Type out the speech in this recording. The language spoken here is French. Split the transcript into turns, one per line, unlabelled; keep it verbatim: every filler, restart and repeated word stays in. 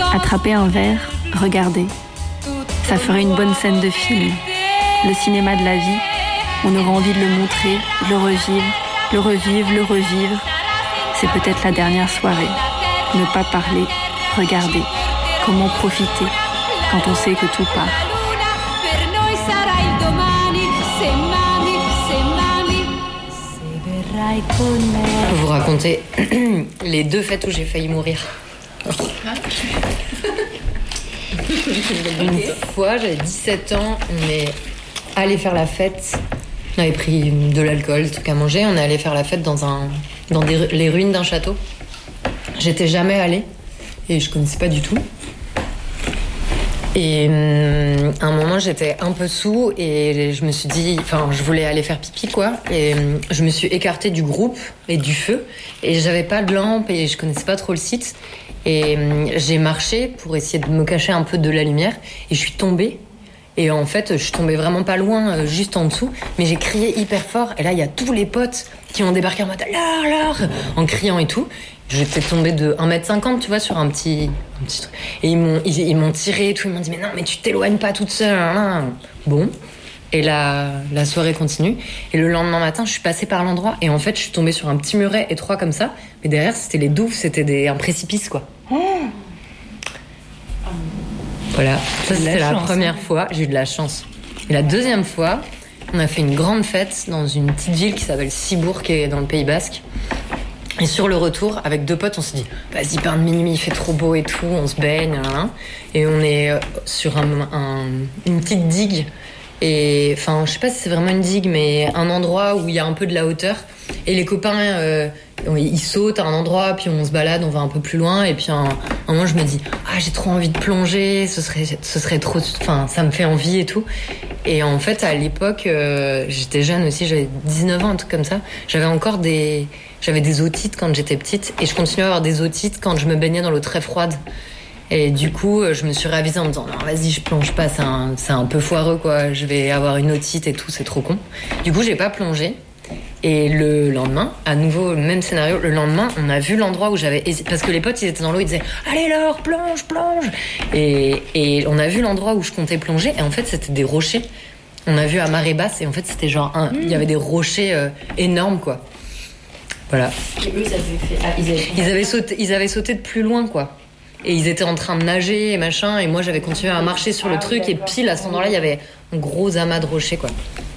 Attraper un verre, regarder. Ça ferait une bonne scène de film. Le cinéma de la vie, on aura envie de le montrer, de le revivre, le revivre, le revivre. C'est peut-être la dernière soirée. Ne pas parler, regarder. Comment profiter quand on sait que tout part.
Je vais vous raconter les deux fêtes où j'ai failli mourir. Une fois, j'avais dix-sept ans, on est allé faire la fête. On avait pris de l'alcool, des trucs à manger. On est allé faire la fête dans, un, dans des, les ruines d'un château. J'étais jamais allée et je connaissais pas du tout. Et hum, à un moment, j'étais un peu sous et je me suis dit... Enfin, je voulais aller faire pipi, quoi. Et hum, je me suis écartée du groupe et du feu. Et j'avais pas de lampe et je connaissais pas trop le site. Et hum, j'ai marché pour essayer de me cacher un peu de la lumière. Et je suis tombée. Et en fait, je suis tombée vraiment pas loin, juste en dessous. Mais j'ai crié hyper fort. Et là, il y a tous les potes qui ont débarqué en mode « Laure, Laure !» en criant et tout. J'étais tombée de un mètre cinquante, tu vois, sur un petit, un petit truc. Et ils m'ont, ils, ils m'ont tiré et tout. Ils m'ont dit « Mais non, mais tu t'éloignes pas toute seule. » Bon. Et la, la soirée continue. Et le lendemain matin, je suis passée par l'endroit. Et en fait, je suis tombée sur un petit muret étroit comme ça. Mais derrière, c'était les douves. C'était des, un précipice, quoi. Oh. Voilà. Ça, c'était la première fois. J'ai eu de la chance. Et la deuxième fois, on a fait une grande fête dans une petite ville qui s'appelle Cibourg, qui est dans le Pays Basque. Et sur le retour, avec deux potes, on s'est dit « Vas-y, pain de minuit, il fait trop beau et tout, on se baigne. » Et on est sur un, un, une petite digue. Et enfin, je sais pas si c'est vraiment une digue, mais un endroit où il y a un peu de la hauteur. Et les copains, euh, ils sautent à un endroit, puis on se balade, on va un peu plus loin. Et puis, un, un moment, je me dis « Ah, j'ai trop envie de plonger, ce serait, ce serait trop... Enfin, ça me fait envie et tout. » Et en fait, à l'époque, euh, j'étais jeune aussi, j'avais dix-neuf ans, un truc comme ça. J'avais encore des... J'avais des otites quand j'étais petite. Et je continuais à avoir des otites quand je me baignais dans l'eau très froide. Et du coup, je me suis ravisée en me disant « Non, vas-y, je plonge pas, c'est un, c'est un peu foireux, quoi. Je vais avoir une otite et tout, c'est trop con. » Du coup, j'ai pas plongé. Et le lendemain, à nouveau, le même scénario. Le lendemain, on a vu l'endroit où j'avais hésité. Parce que les potes, ils étaient dans l'eau, ils disaient « Allez, Laure, plonge, plonge !» Et, et on a vu l'endroit où je comptais plonger. Et en fait, c'était des rochers. On a vu à marée basse. Et en fait, c'était genre... Un, mmh. Il y avait des rochers euh, énormes, quoi. Voilà.
Et eux, ils avaient fait... Ah, ils, avaient
ils, avaient sauté, ils avaient sauté de plus loin, quoi. Et ils étaient en train de nager et machin. Et moi, j'avais continué à marcher sur le ah, truc. Et pile, à cet endroit-là, il y avait un gros amas de rochers, quoi.